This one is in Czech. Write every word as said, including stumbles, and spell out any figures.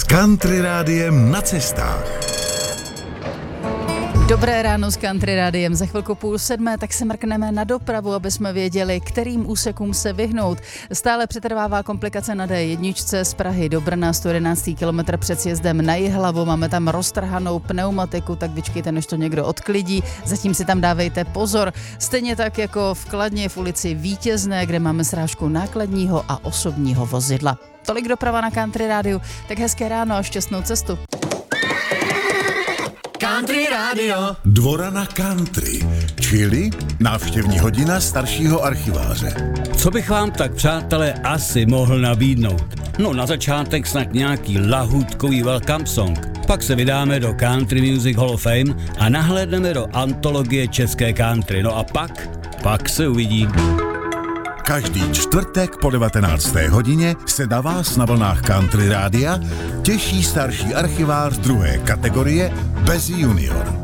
Country rádiem na cestách. Dobré ráno s Country rádiem. Za chvilku půl sedmé, tak se mrkneme na dopravu, aby jsme věděli, kterým úsekům se vyhnout. Stále přetrvává komplikace na dé jedna z Prahy do Brna, sto jedenáctý kilometr před sjezdem na Jihlavu. Máme tam roztrhanou pneumatiku, tak vyčkejte, než to někdo odklidí. Zatím si tam dávejte pozor. Stejně tak jako v Kladně v ulici Vítězné, kde máme srážku nákladního a osobního vozidla. Tolik doprava na Country rádiu, tak hezké ráno a šťastnou cestu. Country Radio. Dvora na country, čili návštěvní hodina staršího archiváře. Co bych vám tak, přátelé, asi mohl nabídnout? No na začátek snad nějaký lahůdkový welcome song. Pak se vydáme do Country Music Hall of Fame a nahlédneme do antologie české country. No a pak, pak se uvidí. Každý čtvrtek po devatenácté hodině se na vás na vlnách Country rádia těší starší archivář druhé kategorie bez junior.